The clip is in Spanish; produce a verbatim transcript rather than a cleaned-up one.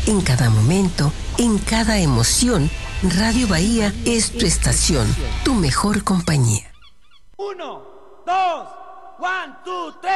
En cada momento, en cada emoción, Radio Bahía es tu estación, tu mejor compañía. Uno, dos, one, two, tres.